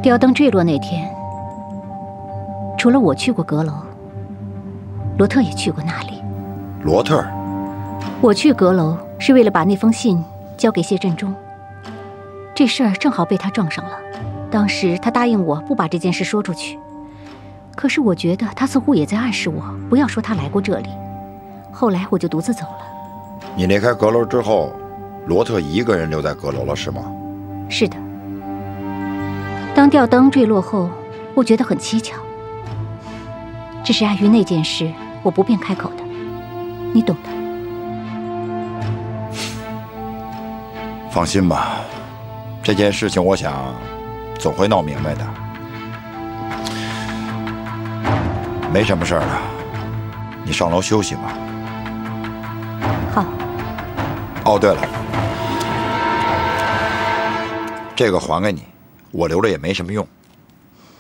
吊灯坠落那天，除了我去过阁楼，罗特也去过那里。 罗特？ 我去阁楼是为了把那封信交给谢振中，这事儿正好被他撞上了。当时他答应我不把这件事说出去，可是我觉得他似乎也在暗示我不要说他来过这里。后来我就独自走了。 你离开阁楼之后，罗特一个人留在阁楼了，是吗？ 是的。当吊灯坠落后，我觉得很蹊跷，只是碍于那件事，我不便开口的，你懂的。 放心吧，这件事情我想总会闹明白的，没什么事儿了，你上楼休息吧。 好。 哦，对了，这个还给你，我留着也没什么用。